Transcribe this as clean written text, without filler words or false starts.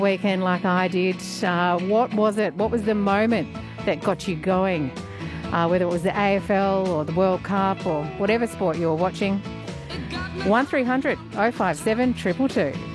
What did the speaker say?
weekend like I did. What was it? What was the moment that got you going? Whether it was the AFL or the World Cup or whatever sport you were watching. 1300 057 222.